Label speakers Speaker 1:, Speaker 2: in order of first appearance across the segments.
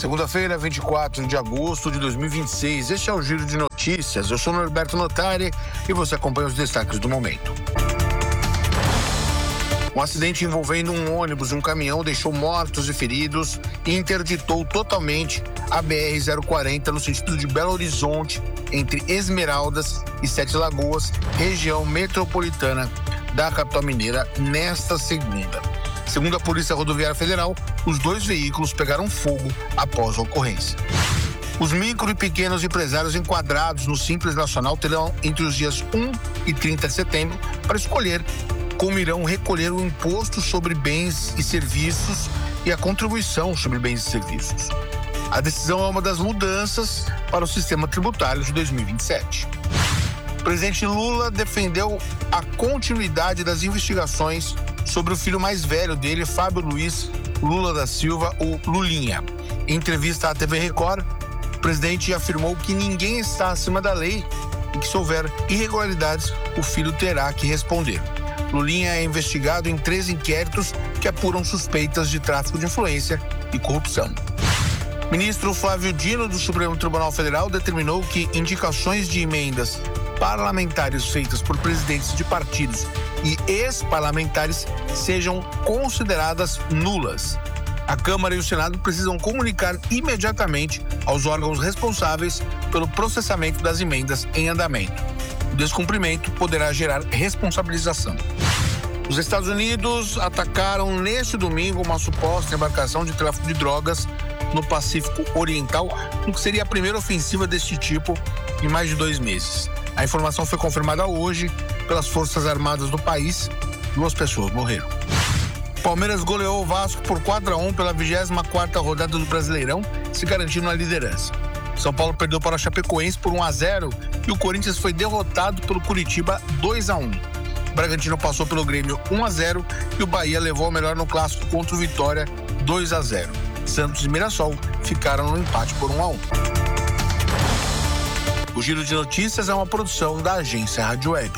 Speaker 1: Segunda-feira, 24 de agosto de 2026. Este é o Giro de Notícias. Eu sou o Norberto Notari e você acompanha os destaques do momento. Um acidente envolvendo um ônibus e um caminhão deixou mortos e feridos e interditou totalmente a BR-040 no sentido de Belo Horizonte, entre Esmeraldas e Sete Lagoas, região metropolitana da capital mineira, nesta segunda. Segundo a Polícia Rodoviária Federal, os dois veículos pegaram fogo após a ocorrência. Os micro e pequenos empresários enquadrados no Simples Nacional terão entre os dias 1 e 30 de setembro para escolher como irão recolher o imposto sobre bens e serviços e a contribuição sobre bens e serviços. A decisão é uma das mudanças para o sistema tributário de 2027. O presidente Lula defendeu a continuidade das investigações sobre o filho mais velho dele, Fábio Luiz Lula da Silva, o Lulinha. Em entrevista à TV Record, o presidente afirmou que ninguém está acima da lei e que, se houver irregularidades, o filho terá que responder. Lulinha é investigado em 3 inquéritos que apuram suspeitas de tráfico de influência e corrupção. O ministro Flávio Dino, do Supremo Tribunal Federal, determinou que indicações de emendas parlamentares feitas por presidentes de partidos e ex-parlamentares sejam consideradas nulas. A Câmara e o Senado precisam comunicar imediatamente aos órgãos responsáveis pelo processamento das emendas em andamento. O descumprimento poderá gerar responsabilização. Os Estados Unidos atacaram neste domingo uma suposta embarcação de tráfico de drogas no Pacífico Oriental, no que seria a primeira ofensiva deste tipo em mais de 2 meses. A informação foi confirmada hoje pelas Forças Armadas do país. 2 pessoas morreram. Palmeiras goleou o Vasco por 4-1 pela 24ª rodada do Brasileirão, se garantindo na liderança. São Paulo perdeu para a Chapecoense por 1-0 e o Corinthians foi derrotado pelo Curitiba 2-1. O Bragantino passou pelo Grêmio 1-0 e o Bahia levou a melhor no clássico contra o Vitória 2-0. Santos e Mirassol ficaram no empate por 1-1. O Giro de Notícias é uma produção da agência Rádio Web.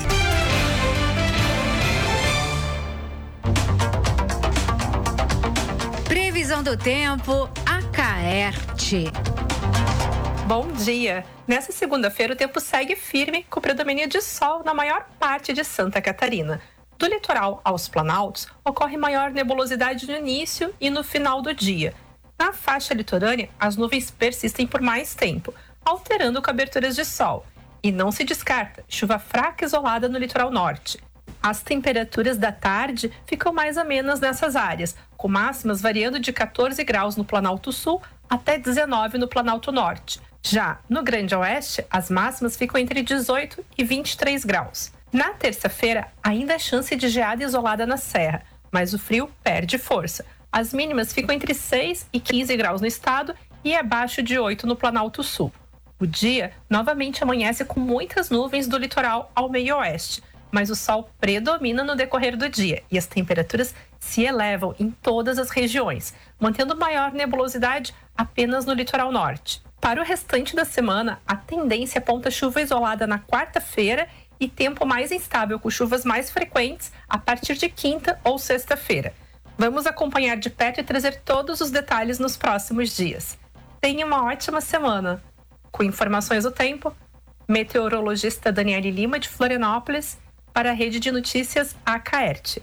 Speaker 2: Previsão do tempo, Acaerte.
Speaker 3: Bom dia! Nessa segunda-feira o tempo segue firme com predomínio de sol na maior parte de Santa Catarina. Do litoral aos planaltos ocorre maior nebulosidade no início e no final do dia. Na faixa litorânea, as nuvens persistem por mais tempo, alterando coberturas de sol. E não se descarta chuva fraca isolada no litoral norte. As temperaturas da tarde ficam mais amenas nessas áreas, com máximas variando de 14 graus no Planalto Sul até 19 no Planalto Norte. Já no Grande Oeste, as máximas ficam entre 18 e 23 graus. Na terça-feira, ainda há chance de geada isolada na serra, mas o frio perde força. As mínimas ficam entre 6 e 15 graus no estado e abaixo de 8 no Planalto Sul. O dia novamente amanhece com muitas nuvens do litoral ao meio-oeste, mas o sol predomina no decorrer do dia e as temperaturas se elevam em todas as regiões, mantendo maior nebulosidade apenas no litoral norte. Para o restante da semana, a tendência aponta chuva isolada na quarta-feira e tempo mais instável, com chuvas mais frequentes a partir de quinta ou sexta-feira. Vamos acompanhar de perto e trazer todos os detalhes nos próximos dias. Tenha uma ótima semana! Com informações do tempo, meteorologista Daniele Lima, de Florianópolis, para a Rede de Notícias Acaerte.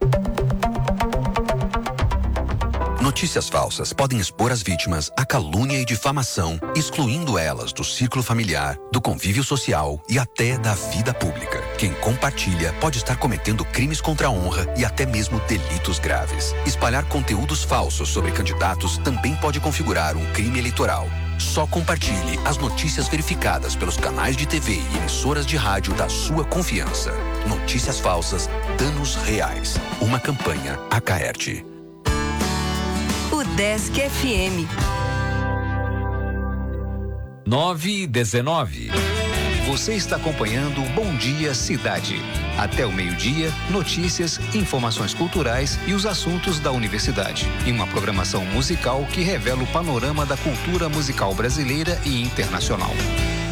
Speaker 4: Notícias falsas podem expor as vítimas à calúnia e difamação, excluindo elas do círculo familiar, do convívio social e até da vida pública. Quem compartilha pode estar cometendo crimes contra a honra e até mesmo delitos graves. Espalhar conteúdos falsos sobre candidatos também pode configurar um crime eleitoral. Só compartilhe as notícias verificadas pelos canais de TV e emissoras de rádio da sua confiança. Notícias falsas, danos reais. Uma campanha Acaerte.
Speaker 2: Desk FM
Speaker 5: 9:19. Você está acompanhando o Bom Dia Cidade. Até o meio-dia, notícias, informações culturais e os assuntos da universidade. E uma programação musical que revela o panorama da cultura musical brasileira e internacional.